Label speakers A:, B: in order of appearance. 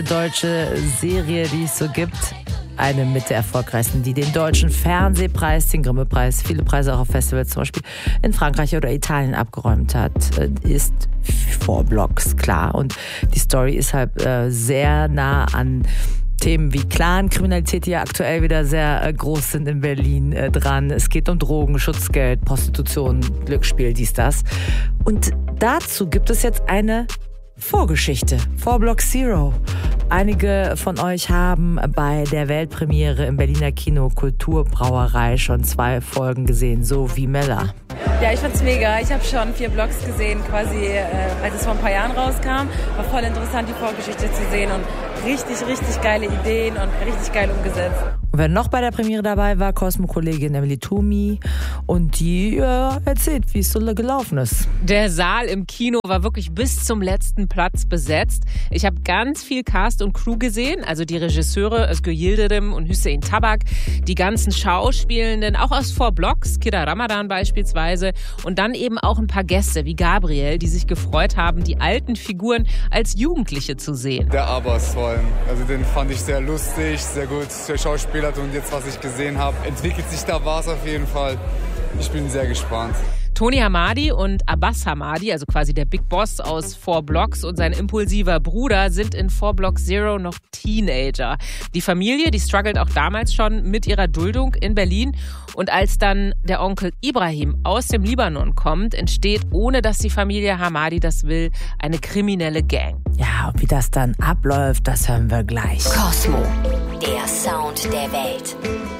A: deutsche Serie, die es so gibt. Eine mit der erfolgreichsten, die den deutschen Fernsehpreis, den Grimme-Preis, viele Preise auch auf Festivals, zum Beispiel in Frankreich oder Italien abgeräumt hat, ist 4 Blocks, klar. Und die Story ist halt sehr nah an Themen wie Clan-Kriminalität, die ja aktuell wieder sehr groß sind in Berlin, dran. Es geht um Drogen, Schutzgeld, Prostitution, Glücksspiel, dies, das. Und dazu gibt es jetzt eine Vorgeschichte, 4 Block Zero. Einige von euch haben bei der Weltpremiere im Berliner Kino Kulturbrauerei schon 2 Folgen gesehen, so wie Mella.
B: Ja, ich fand's mega. Ich habe schon 4 Blocks gesehen, quasi als es vor ein paar Jahren rauskam. War voll interessant, die Vorgeschichte zu sehen und richtig geile Ideen und richtig geil umgesetzt.
A: Und wer noch bei der Premiere dabei war, Cosmo-Kollegin Emily Toomey. Und die erzählt, wie es so gelaufen ist.
C: Der Saal im Kino war wirklich bis zum letzten Platz besetzt. Ich habe ganz viel Cast und Crew gesehen, also die Regisseure Özgür Yildirim und Hüseyin Tabak, die ganzen Schauspielenden, auch aus 4 Blocks, Kida Ramadan beispielsweise, und dann eben auch ein paar Gäste wie Gabriel, die sich gefreut haben, die alten Figuren als Jugendliche zu sehen.
D: Der Abbas vor allem, also den fand ich sehr lustig, sehr gut, sehr Schauspieler. Und jetzt, was ich gesehen habe, entwickelt sich da was auf jeden Fall. Ich bin sehr gespannt.
C: Tony Hamadi und Abbas Hamadi, also quasi der Big Boss aus 4 Blocks und sein impulsiver Bruder, sind in 4 Block Zero noch Teenager. Die Familie, die struggelt auch damals schon mit ihrer Duldung in Berlin. Und als dann der Onkel Ibrahim aus dem Libanon kommt, entsteht, ohne dass die Familie Hamadi das will, eine kriminelle Gang.
A: Ja, und wie das dann abläuft, das hören wir gleich.
E: Cosmo, der Sound der Welt.